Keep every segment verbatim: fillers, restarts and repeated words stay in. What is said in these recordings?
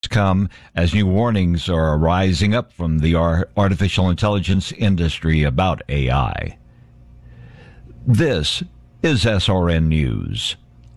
come as new warnings are rising up from the artificial intelligence industry about A I. This is S R N News.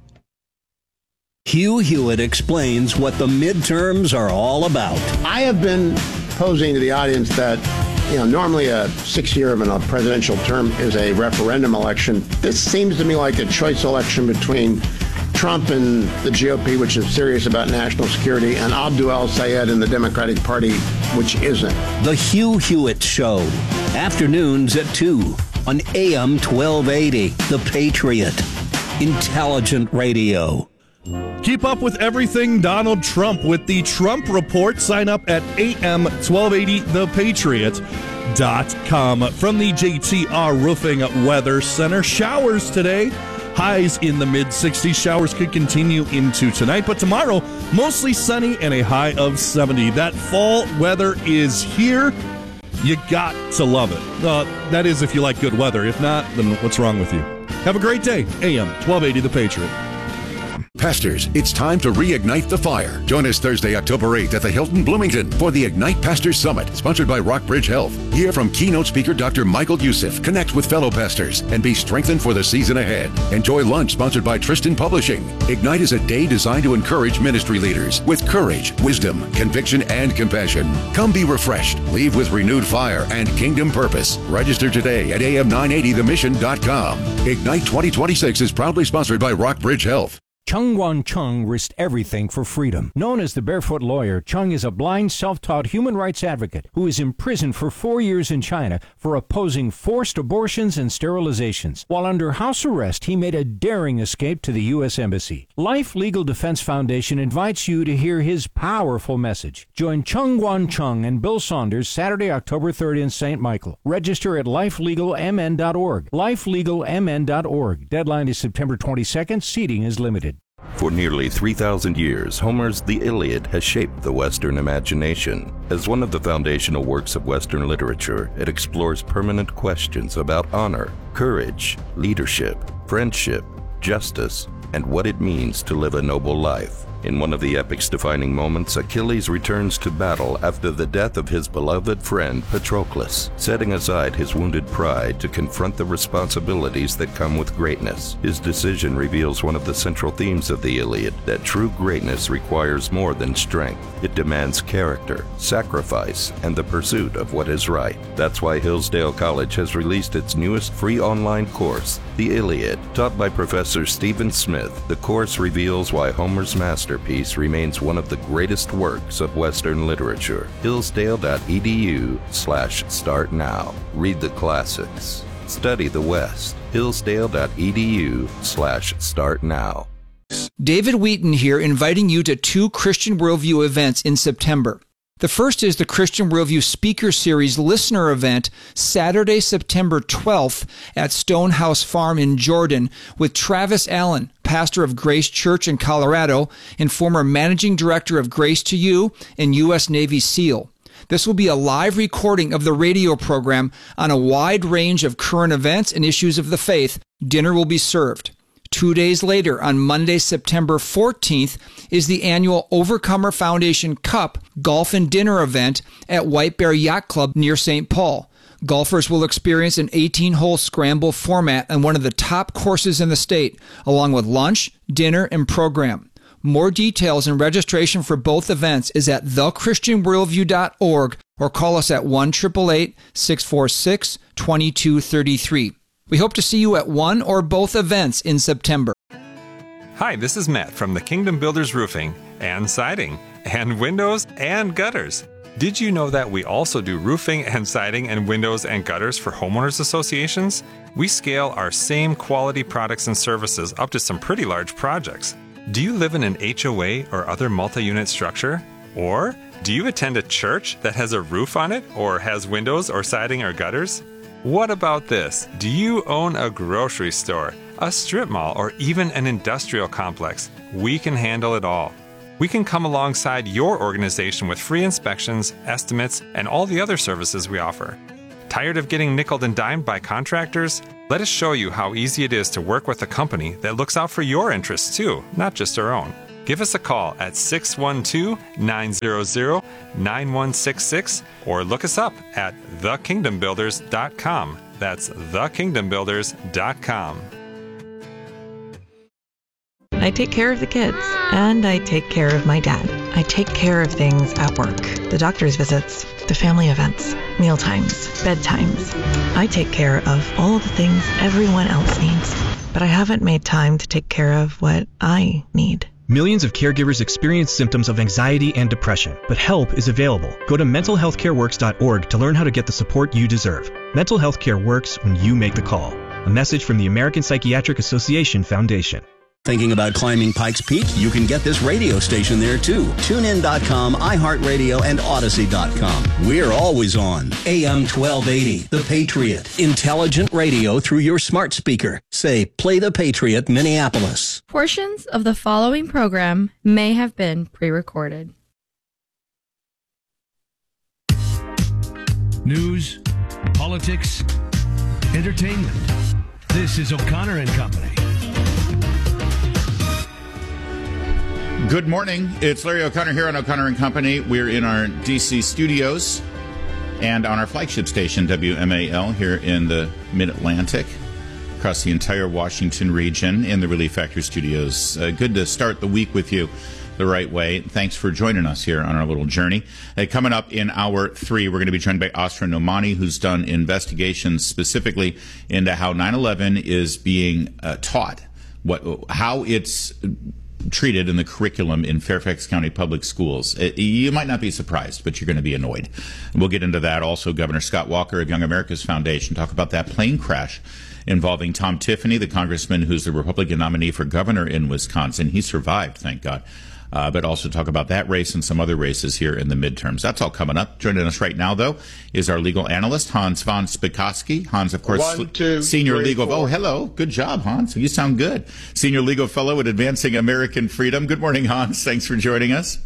Hugh Hewitt explains what the midterms are all about. I have been posing to the audience that, you know, normally a six-year of a presidential term is a referendum election. This seems to me like a choice election between Trump and the G O P, which is serious about national security, and Abdul El-Sayed and the Democratic Party, which isn't. The Hugh Hewitt Show, afternoons at two on A M twelve eighty, The Patriot. Intelligent radio. Keep up with everything Donald Trump with the Trump Report. Sign up at A M twelve eighty the patriot dot com. From the J T R Roofing Weather Center, showers today. Highs in the mid sixties. Showers could continue into tonight, but tomorrow, mostly sunny and a high of seventy. That fall weather is here. You got to love it. Uh, that is if you like good weather. If not, then what's wrong with you? Have a great day. A M twelve eighty The Patriot. Pastors, it's time to reignite the fire. Join us Thursday, October eighth at the Hilton Bloomington for the Ignite Pastors Summit, sponsored by Rockbridge Health. Hear from keynote speaker Doctor Michael Youssef, connect with fellow pastors, and be strengthened for the season ahead. Enjoy lunch sponsored by Tristan Publishing. Ignite is a day designed to encourage ministry leaders with courage, wisdom, conviction, and compassion. Come be refreshed, leave with renewed fire and kingdom purpose. Register today at A M nine eighty the mission dot com. Ignite twenty twenty-six is proudly sponsored by Rockbridge Health. Chung Wan Chung risked everything for freedom. Known as the Barefoot Lawyer, Chung is a blind, self-taught human rights advocate who is imprisoned for four years in China for opposing forced abortions and sterilizations. While under house arrest, he made a daring escape to the U S Embassy. Life Legal Defense Foundation invites you to hear his powerful message. Join Chung Wan Chung and Bill Saunders Saturday, October third in Saint Michael. Register at life legal m n dot org. life legal m n dot org. Deadline is September twenty-second. Seating is limited. For nearly three thousand years, Homer's The Iliad has shaped the Western imagination. As one of the foundational works of Western literature, it explores permanent questions about honor, courage, leadership, friendship, justice, and what it means to live a noble life. In one of the epic's defining moments, Achilles returns to battle after the death of his beloved friend Patroclus, setting aside his wounded pride to confront the responsibilities that come with greatness. His decision reveals one of the central themes of the Iliad, that true greatness requires more than strength. It demands character, sacrifice, and the pursuit of what is right. That's why Hillsdale College has released its newest free online course, The Iliad. Taught by Professor Stephen Smith, the course reveals why Homer's master Masterpiece remains one of the greatest works of Western literature. Hillsdale.edu slash start now. Read the classics. Study the West. Hillsdale.edu slash start now. David Wheaton here, inviting you to two Christian Worldview events in September. The first is the Christian Worldview Speaker Series listener event, Saturday, September twelfth at Stonehouse Farm in Jordan with Travis Allen, pastor of Grace Church in Colorado and former managing director of Grace to You and U S Navy SEAL. This will be a live recording of the radio program on a wide range of current events and issues of the faith. Dinner will be served. Two days later, on Monday, September fourteenth, is the annual Overcomer Foundation Cup Golf and Dinner event at White Bear Yacht Club near Saint Paul. Golfers will experience an eighteen-hole scramble format on one of the top courses in the state, along with lunch, dinner, and program. More details and registration for both events is at the christian worldview dot org or call us at one eight eight eight, six four six, two two three three. We hope to see you at one or both events in September. Hi, this is Matt from the Kingdom Builders Roofing and Siding and Windows and Gutters. Did you know that we also do roofing and siding and windows and gutters for homeowners associations? We scale our same quality products and services up to some pretty large projects. Do you live in an H O A or other multi-unit structure? Or do you attend a church that has a roof on it or has windows or siding or gutters? What about this? Do you own a grocery store, a strip mall, or even an industrial complex? We can handle it all. We can come alongside your organization with free inspections, estimates, and all the other services we offer. Tired of getting nickeled and dimed by contractors? Let us show you how easy it is to work with a company that looks out for your interests too, not just our own. Give us a call at six one two, nine hundred, nine one six six or look us up at the kingdom builders dot com. That's the kingdom builders dot com. I take care of the kids, and I take care of my dad. I take care of things at work. The doctor's visits, the family events, meal times, bedtimes. I take care of all the things everyone else needs, but I haven't made time to take care of what I need. Millions of caregivers experience symptoms of anxiety and depression, but help is available. Go to mental health care works dot org to learn how to get the support you deserve. Mental health care works when you make the call. A message from the American Psychiatric Association Foundation. Thinking about climbing Pikes Peak? You can get this radio station there too. tune in dot com, iHeartRadio, and Odyssey dot com. We're always on. A M twelve eighty, The Patriot. Intelligent radio through your smart speaker. Say, play The Patriot, Minneapolis. Portions of the following program may have been pre-recorded. News, politics, entertainment. This is O'Connor and Company. Good morning. It's Larry O'Connor here on O'Connor and Company. We're in our D C studios and on our flagship station, W M A L, here in the Mid-Atlantic, across the entire Washington region in the Relief Factor studios. Uh, good to start the week with you the right way. Thanks for joining us here on our little journey. Uh, coming up in hour three, we're going to be joined by Asra Nomani, who's done investigations specifically into how nine eleven is being uh, taught, what, how it's treated in the curriculum in Fairfax County Public Schools. It, you might not be surprised, but you're going to be annoyed. We'll get into that. Also, Governor Scott Walker of Young America's Foundation, talk about that plane crash involving Tom Tiffany, the congressman who's the Republican nominee for governor in Wisconsin. He survived, thank God. Uh, but also talk about that race and some other races here in the midterms. That's all coming up. Joining us right now, though, is our legal analyst, Hans von Spakovsky. Hans, of course, One, two, senior three, legal. four. Oh, hello. Good job, Hans. You sound good. Senior legal fellow at Advancing American Freedom. Good morning, Hans. Thanks for joining us.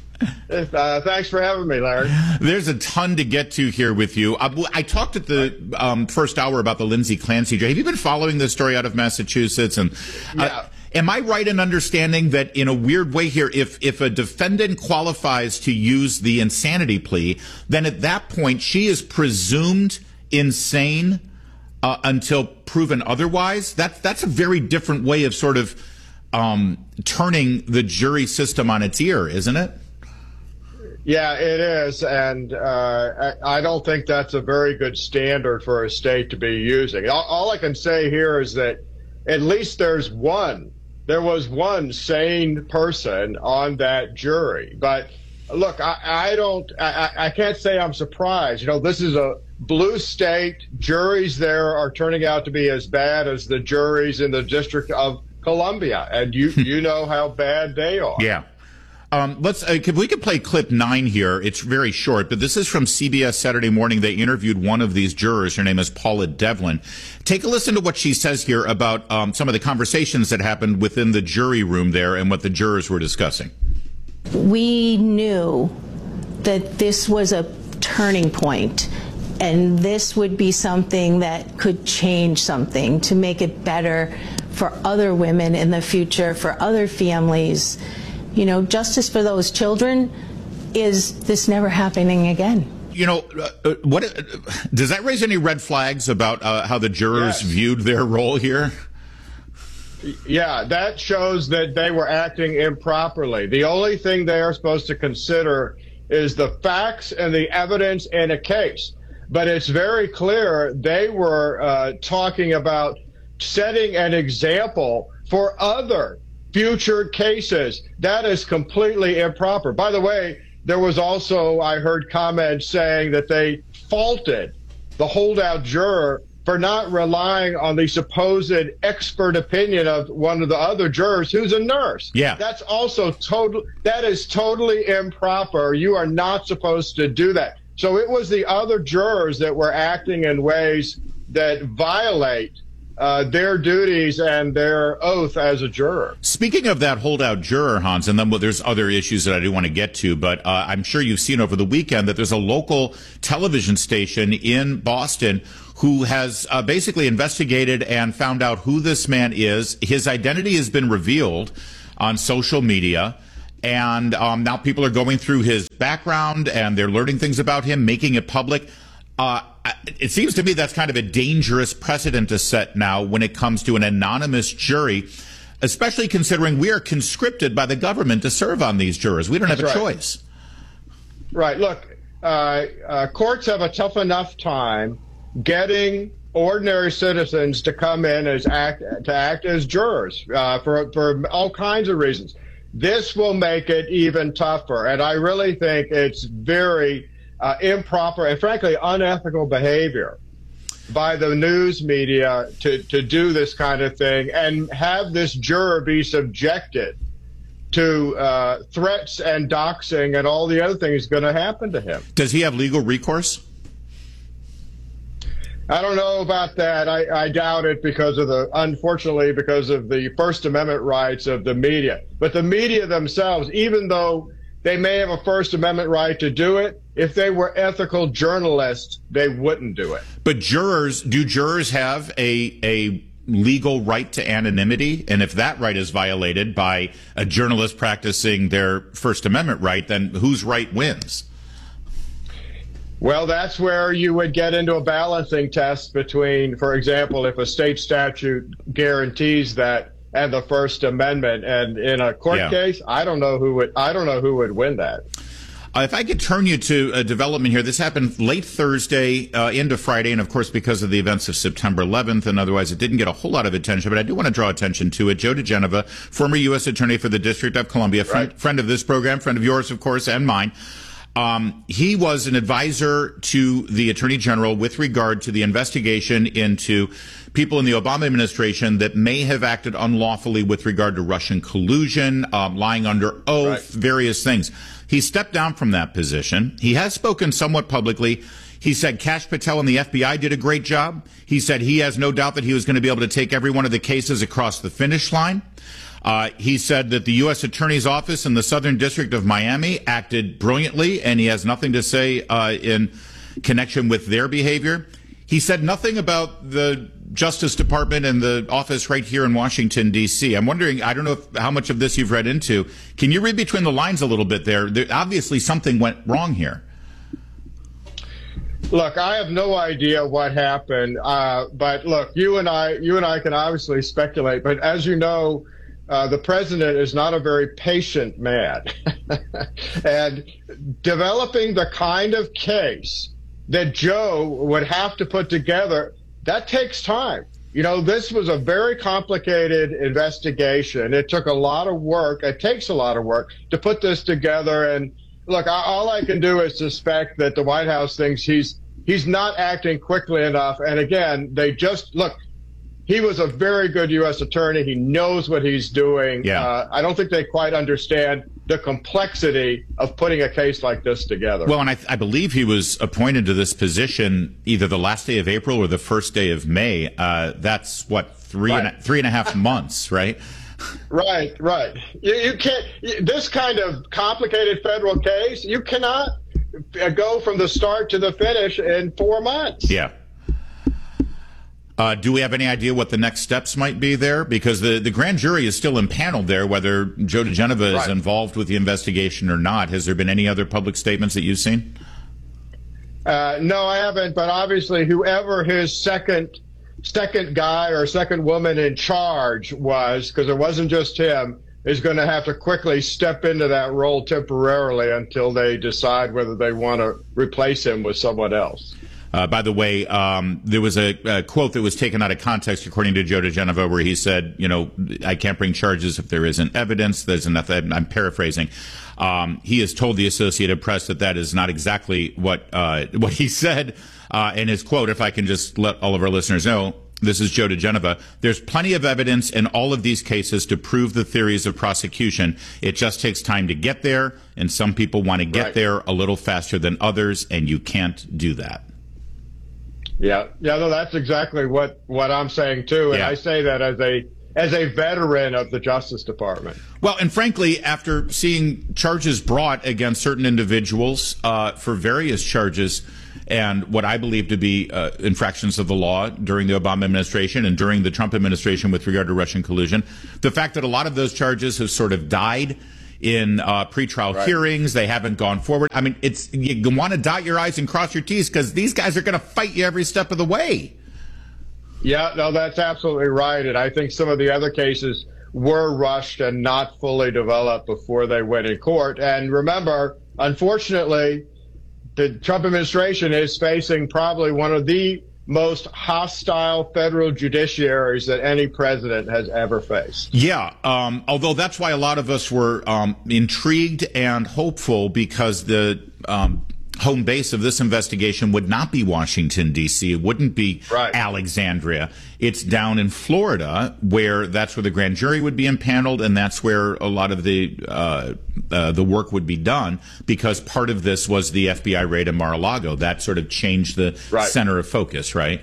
Uh, thanks for having me, Larry. There's a ton to get to here with you. I, I talked at the um, first hour about the Lindsay Clancy. Have you been following this story out of Massachusetts? And uh, yeah. Am I right in understanding that in a weird way here, if, if a defendant qualifies to use the insanity plea, then at that point she is presumed insane uh, until proven otherwise? That, that's a very different way of sort of um, turning the jury system on its ear, isn't it? Yeah, it is. And uh, I don't think that's a very good standard for a state to be using. All, all I can say here is that at least there's one. There was one sane person on that jury. But look, I, I don't, I, I can't say I'm surprised. You know, this is a blue state. Juries there are turning out to be as bad as the juries in the District of Columbia. And you, you know how bad they are. Yeah. Um, let's, uh, if we could play clip nine here. It's very short, but this is from C B S Saturday Morning. They interviewed one of these jurors. Her name is Paula Devlin. Take a listen to what she says here about um, some of the conversations that happened within the jury room there and what the jurors were discussing. We knew that this was a turning point, and this would be something that could change something to make it better for other women in the future, for other families. You know, justice for those children is this never happening again. You know, uh, what uh, does that raise any red flags about uh, how the jurors Yes. viewed their role here? Yeah, that shows that they were acting improperly. The only thing they are supposed to consider is the facts and the evidence in a case. But it's very clear they were uh, talking about setting an example for other future cases. That is completely improper. By the way, there was also, I heard comments saying that they faulted the holdout juror for not relying on the supposed expert opinion of one of the other jurors who's a nurse. Yeah. That's also total, that is totally improper. You are not supposed to do that. So it was the other jurors that were acting in ways that violate Uh, their duties and their oath as a juror. Speaking of that holdout juror, Hans, and then well, there's other issues that I do want to get to, but uh, I'm sure you've seen over the weekend that there's a local television station in Boston who has uh, basically investigated and found out who this man is. His identity has been revealed. on social media. And um, now people are going through his background and they're learning things about him, making it public. Uh, it seems to me that's kind of a dangerous precedent to set now when it comes to an anonymous jury, especially considering we are conscripted by the government to serve on these jurors. We don't have That's a right. choice. Right. Look, uh, uh, courts have a tough enough time getting ordinary citizens to come in as act to act as jurors uh, for for all kinds of reasons. This will make it even tougher, and I really think it's very uh, improper and frankly unethical behavior by the news media to, to do this kind of thing and have this juror be subjected to uh, threats and doxing and all the other things going to happen to him. Does he have legal recourse? I don't know about that. I, I doubt it because of the, unfortunately, because of the First Amendment rights of the media. But the media themselves, even though they may have a First Amendment right to do it, if they were ethical journalists, they wouldn't do it. But jurors, do jurors have a a legal right to anonymity? And if that right is violated by a journalist practicing their First Amendment right, then whose right wins? Well, that's where you would get into a balancing test between, for example, if a state statute guarantees that and the First Amendment, and in a court Yeah. case, I don't know who would I don't know who would win that. Uh, if I could turn you to a development here, this happened late Thursday uh, into Friday, and of course because of the events of September eleventh, and otherwise it didn't get a whole lot of attention, but I do want to draw attention to it. Joe DeGenova, former U S Attorney for the District of Columbia, friend, Right. friend of this program, friend of yours, of course, and mine. Um, he was an advisor to the Attorney General with regard to the investigation into people in the Obama administration that may have acted unlawfully with regard to Russian collusion, um, lying under oath, Right. various things. He stepped down from that position. He has spoken somewhat publicly. He said Kash Patel and the F B I did a great job. He said he has no doubt that he was going to be able to take every one of the cases across the finish line. Uh, he said that the U S Attorney's Office in the Southern District of Miami acted brilliantly, and he has nothing to say uh, in connection with their behavior. He said nothing about the Justice Department and the office right here in Washington, D C. I'm wondering, I don't know if, how much of this you've read into. Can you read between the lines a little bit there? there obviously, something went wrong here. Look, I have no idea what happened, uh, but look, you and I, you and I can obviously speculate. But as you know, uh, the president is not a very patient man, and developing the kind of case that Joe would have to put together, that takes time. You know, this was a very complicated investigation. It took a lot of work. It takes a lot of work to put this together. And look, I, all I can do is suspect that the White House thinks he's he's not acting quickly enough. And again, they just look. He was a very good U S attorney. He knows what he's doing. Yeah. Uh, I don't think they quite understand the complexity of putting a case like this together. Well, and I, I believe he was appointed to this position either the last day of April or the first day of May. Uh, that's what three Right. and a, three and a half months, right? Right, right. You, you can't. This kind of complicated federal case, you cannot go from the start to the finish in four months. Yeah. Uh, do we have any idea what the next steps might be there? Because the, the grand jury is still impaneled there, whether Joe DeGenova is Right. involved with the investigation or not. Has there been any other public statements that you've seen? Uh, no, I haven't. But obviously, whoever his second second guy or second woman in charge was, because it wasn't just him, is going to have to quickly step into that role temporarily until they decide whether they want to replace him with someone else. Uh, by the way, um, there was a, a quote that was taken out of context, according to Joe DeGenova, where he said, you know, I can't bring charges if there isn't evidence. There's enough. I'm paraphrasing. Um, he has told the Associated Press that that is not exactly what uh, what he said. Uh, and his quote, if I can just let all of our listeners know, this is Joe DeGenova. There's plenty of evidence in all of these cases to prove the theories of prosecution. It just takes time to get there, and some people want to get Right. there a little faster than others, and you can't do that. Yeah, yeah, no, that's exactly what, what I'm saying too, and Yeah. I say that as a as a veteran of the Justice Department. Well, and frankly, after seeing charges brought against certain individuals uh, for various charges and what I believe to be uh, infractions of the law during the Obama administration and during the Trump administration with regard to Russian collusion, the fact that a lot of those charges have sort of died in uh, pretrial Right. hearings, they haven't gone forward. I mean, it's you want to dot your I's and cross your T's because these guys are going to fight you every step of the way. Yeah, no, that's absolutely right. And I think some of the other cases were rushed and not fully developed before they went in court. And remember, unfortunately, the Trump administration is facing probably one of the most hostile federal judiciaries that any president has ever faced. Yeah, um, although that's why a lot of us were um, intrigued and hopeful because the um, home base of this investigation would not be Washington, D C. It wouldn't be right. Alexandria. It's down in Florida, where that's where the grand jury would be impaneled, and that's where a lot of the uh, uh, the work would be done, because part of this was the F B I raid in Mar-a-Lago. That sort of changed the right. center of focus, right?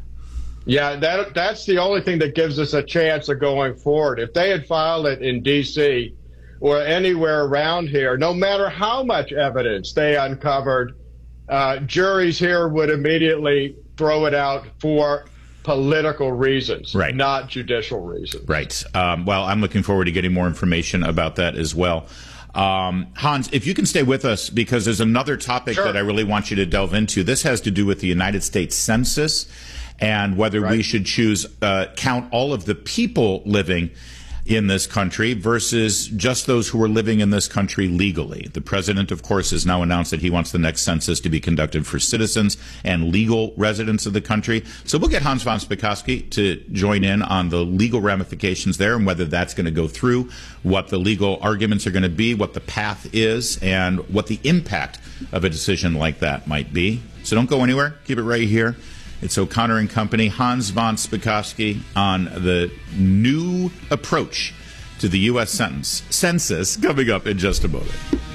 Yeah, that that's the only thing that gives us a chance of going forward. If they had filed it in D C or anywhere around here, no matter how much evidence they uncovered, uh, juries here would immediately throw it out for political reasons, right. not judicial reasons. Right. Um, well, I'm looking forward to getting more information about that as well. Um, Hans, if you can stay with us, because there's another topic Sure. that I really want you to delve into. This has to do with the United States Census and whether right. we should choose uh, count all of the people living in this country versus just those who are living in this country legally. The president, of course, has now announced that he wants the next census to be conducted for citizens and legal residents of the country. So we'll get Hans von Spakovsky to join in on the legal ramifications there and whether that's going to go through, what the legal arguments are going to be, what the path is, and what the impact of a decision like that might be. So don't go anywhere. Keep it right here. It's O'Connor and Company, Hans von Spakovsky on the new approach to the U S sentence, census coming up in just a moment.